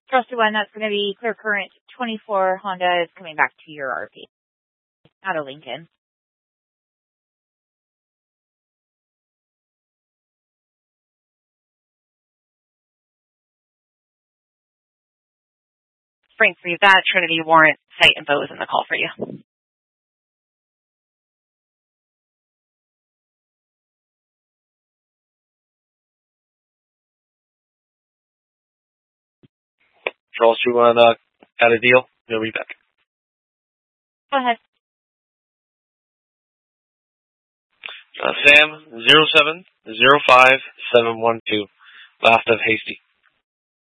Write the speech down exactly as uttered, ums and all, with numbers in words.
Trusted one, that's going to be Clear Current twenty-four Honda is coming back to your R P. Not a Lincoln. Frank, for you, that Trinity warrant site info is in the call for you. Charles, you want to uh, add a deal? We'll be back. Go ahead. Uh, Sam, zero seven zero five seven one two. Last of Hasty.